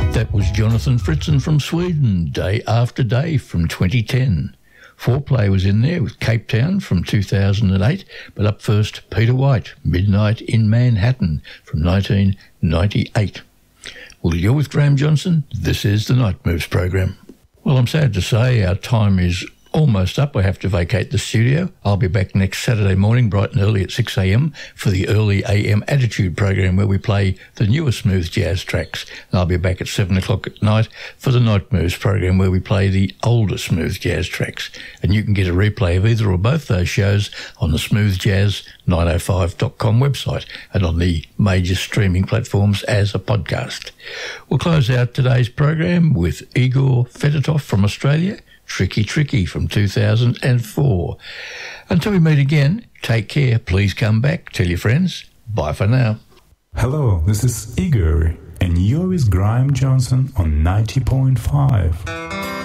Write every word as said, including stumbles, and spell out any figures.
That was Jonathan Fritzen from Sweden, Day After Day from twenty ten. Foreplay was in there with Cape Town from two thousand eight, but up first, Peter White, Midnight in Manhattan from nineteen ninety-eight. Well, you're with Graham Johnson. This is the Night Moves program. Well, I'm sad to say our time is almost up. I have to vacate the studio. I'll be back next Saturday morning, bright and early at six a.m. for the Early A M Attitude program where we play the newer smooth jazz tracks. And I'll be back at seven o'clock at night for the Night Moves program where we play the older smooth jazz tracks. And you can get a replay of either or both those shows on the smooth jazz nine oh five dot com website and on the major streaming platforms as a podcast. We'll close out today's program with Igor Fedotov from Australia, Tricky Tricky from two thousand four. Until we meet again, take care, please come back, tell your friends. Bye for now. Hello, this is Igor, and you're with Graham Johnson on ninety point five.